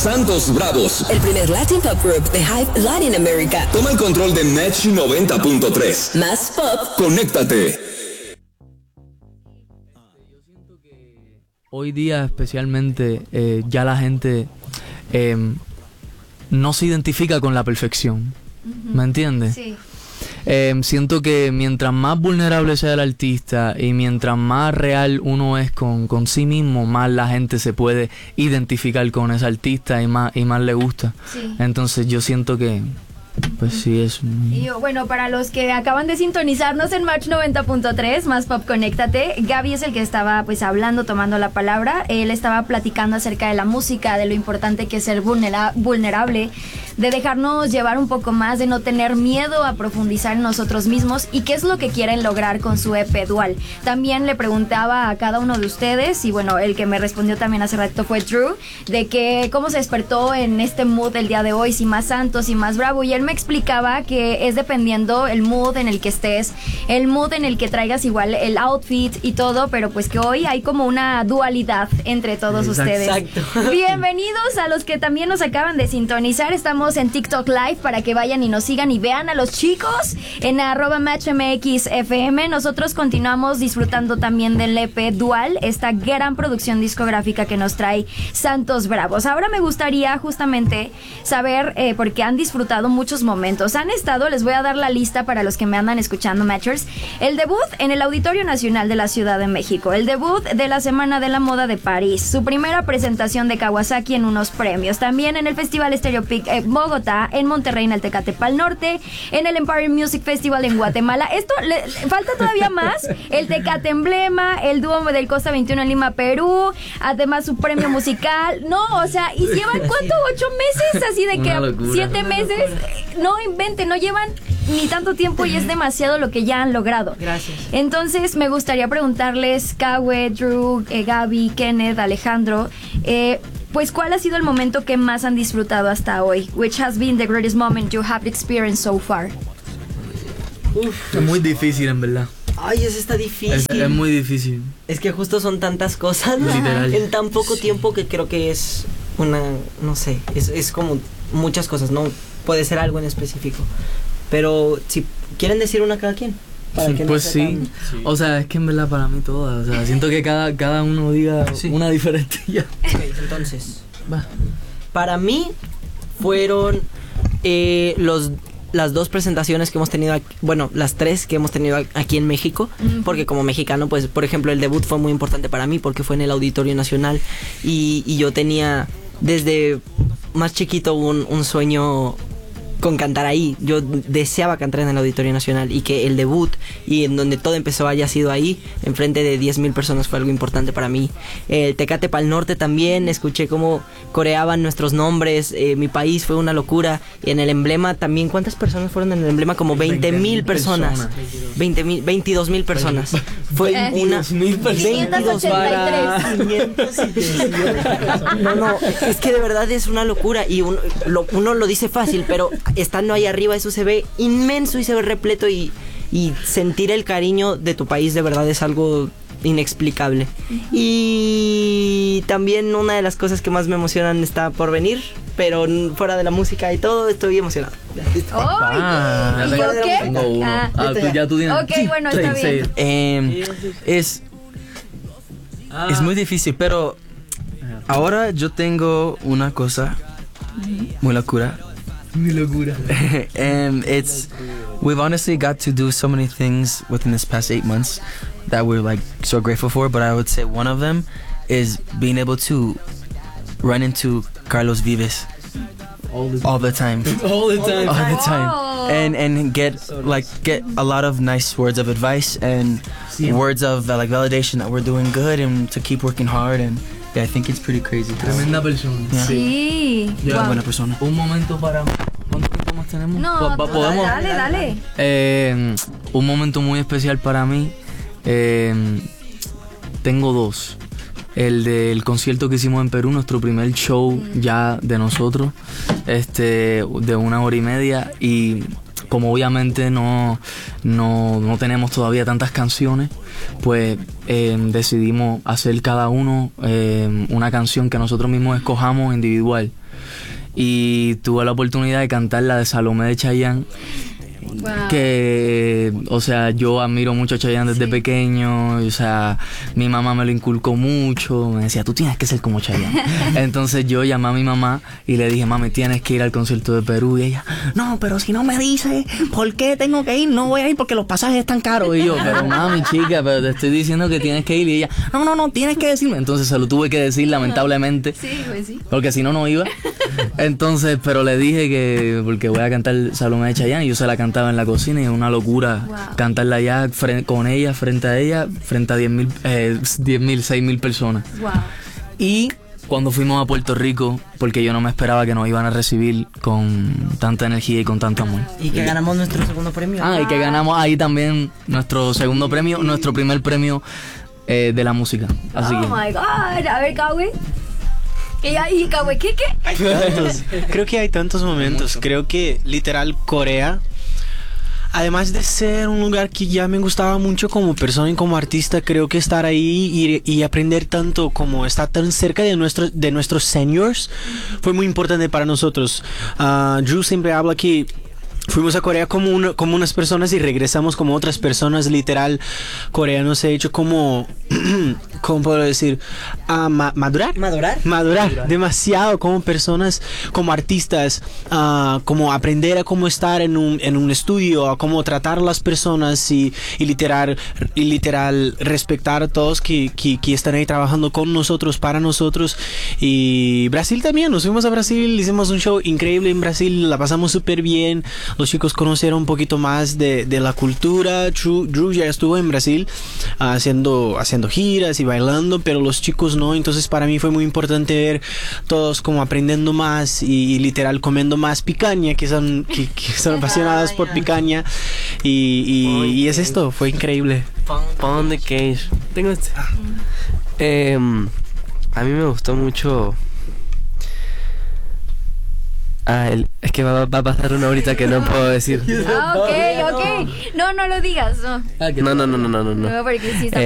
Santos Bravos, el primer Latin Pop Group de Hype Latin America. Toma el control de Match 90.3. Más pop. Conéctate. Hoy día especialmente ya la gente no se identifica con la perfección. ¿Me entiendes? Sí. Siento que mientras más vulnerable sea el artista y mientras más real uno es con sí mismo, más la gente se puede identificar con ese artista y más le gusta. Sí. Entonces yo siento que pues sí es Y bueno, para los que acaban de sintonizarnos en Match 90.3, Más Pop Conéctate, Gaby es el que estaba pues hablando, tomando la palabra. Él estaba platicando acerca de la música, de lo importante que es ser vulnerable, de dejarnos llevar un poco más, de no tener miedo a profundizar en nosotros mismos y qué es lo que quieren lograr con su EP Dual. También le preguntaba a cada uno de ustedes, y bueno, el que me respondió también hace rato fue Drew, de que cómo se despertó en este mood el día de hoy, si más santo, si más bravo, y él me explicaba que es dependiendo el mood en el que estés, el mood en el que traigas igual el outfit y todo, pero pues que hoy hay como una dualidad entre todos ustedes. Exacto. Bienvenidos a los que también nos acaban de sintonizar. Estamos en TikTok Live para que vayan y nos sigan y vean a los chicos en @MatchMXFM. Nosotros continuamos disfrutando también del EP Dual, esta gran producción discográfica que nos trae Santos Bravos. Ahora me gustaría justamente saber, porque han disfrutado muchos momentos. Han estado, les voy a dar la lista para los que me andan escuchando, Matchers. El debut en el Auditorio Nacional de la Ciudad de México, el debut de la Semana de la Moda de París, su primera presentación de Kawasaki en unos premios, también en el Festival Stereo Pic Bogotá, en Monterrey en el Tecate Pal Norte, en el Empire Music Festival en Guatemala. Esto le falta todavía más, el Tecate Emblema, el dúo del Costa 21 en Lima, Perú, además su premio musical. No, o sea, y llevan ¿cuánto? 8 meses, así de que 7 meses. No inventen, no llevan ni tanto tiempo y es demasiado lo que ya han logrado. Gracias. Entonces me gustaría preguntarles, Kawe, Drew, Gaby, Kenneth, Alejandro, pues ¿cuál ha sido el momento que más han disfrutado hasta hoy? Which has been the greatest moment you have experienced so far? es muy difícil en verdad. Ay, eso está difícil. Es muy difícil. Es que justo son tantas cosas Literal. en tan poco tiempo que creo que es una, no sé, es como muchas cosas, no puede ser algo en específico. Pero si quieren decir una cada quien. Para que pues no sea sí. tan... O sea, es que en verdad para mí todas, o sea, siento que cada uno diga una diferente ya. Ok, entonces, Va. para mí fueron las dos presentaciones que hemos tenido aquí, bueno, las tres que hemos tenido aquí en México, porque como mexicano, pues, por ejemplo, el debut fue muy importante para mí porque fue en el Auditorio Nacional y yo tenía desde más chiquito un sueño con cantar ahí. Yo deseaba cantar en el Auditorio Nacional y que el debut y en donde todo empezó haya sido ahí, enfrente de 10,000 personas, fue algo importante para mí. El Tecate Pal Norte también, escuché cómo coreaban nuestros nombres, mi país fue una locura. Y en el Emblema también, ¿cuántas personas fueron en el Emblema? Como 20,000 personas. 22,000 personas. Fue una... 22,000 personas. 583. No, es que de verdad es una locura y uno lo dice fácil, pero estando ahí arriba eso se ve inmenso y se ve repleto y sentir el cariño de tu país de verdad es algo inexplicable. Y también una de las cosas que más me emocionan está por venir, pero fuera de la música y todo, estoy emocionado. ¿Y yo qué? Tengo uno. Tú tienes. Ok, bueno, está bien. Es muy difícil, pero ahora yo tengo una cosa muy locura. And we've honestly got to do so many things within this past 8 months that we're like so grateful for, but I would say one of them is being able to run into Carlos Vives all the time. And get a lot of nice words of advice and words of like validation that we're doing good and to keep working hard. And yeah, I think it's pretty crazy. Tremenda persona. Yeah. Sí. Muy Wow. buena persona. Un momento para... ¿Cuánto tiempo más tenemos? No, ¿Podemos? dale. Un momento muy especial para mí. Tengo dos. El del concierto que hicimos en Perú, nuestro primer show ya de nosotros, de 1 hora y media, y como obviamente no tenemos todavía tantas canciones, pues decidimos hacer cada uno una canción que nosotros mismos escojamos individual. y tuve la oportunidad de cantar la de Salomé de Chayanne. Wow. Que, o sea, yo admiro mucho a Chayanne desde pequeño, o sea, mi mamá me lo inculcó mucho, me decía, tú tienes que ser como Chayanne. Entonces yo llamé a mi mamá y le dije, mami, tienes que ir al concierto de Perú, y ella, no, pero si no me dices por qué tengo que ir, no voy a ir porque los pasajes están caros. Y yo, pero mami, chica, pero te estoy diciendo que tienes que ir, y ella, no, tienes que decirme. Entonces se lo tuve que decir, lamentablemente, Sí, pues sí. porque si no iba. Entonces, pero le dije que porque voy a cantar Salomé de Chayanne, y yo se la cantaba en la cocina y es una locura. Wow. Cantarla allá con ella, frente a 10.000, 6.000 personas. Wow. Y cuando fuimos a Puerto Rico, porque yo no me esperaba que nos iban a recibir con tanta energía y con tanto amor. Y que ganamos nuestro segundo premio. Y que ganamos ahí también nuestro segundo premio, nuestro primer premio de la música. Así Oh que my God. A ver, Kawi. ¿Y Kawi qué? Hay tantos, creo que hay tantos momentos. Creo que literal Corea, además de ser un lugar que ya me gustaba mucho como persona y como artista, creo que estar ahí y aprender tanto, como estar tan cerca de nuestros seniors, fue muy importante para nosotros. Drew siempre habla que fuimos a Corea como unas personas y regresamos como otras personas. Literal, Corea nos ha hecho como ¿cómo puedo decir? Madurar demasiado como personas, como artistas, como aprender a cómo estar en un estudio, a cómo tratar a las personas y literal respetar a todos que están ahí trabajando con nosotros, para nosotros. Y Brasil también, nos fuimos a Brasil, hicimos un show increíble en Brasil, la pasamos súper bien. Los chicos conocieron un poquito más de la cultura. Drew ya estuvo en Brasil haciendo giras y bailando, pero los chicos no. Entonces para mí fue muy importante ver todos como aprendiendo más y literal comiendo más picaña, que son apasionadas por picaña. Y es esto, fue increíble. Pão de queijo. Tengo este. A mí me gustó mucho. Es que va a pasar una horita que no puedo decir. Ok. No lo digas. No. No. No, porque sí está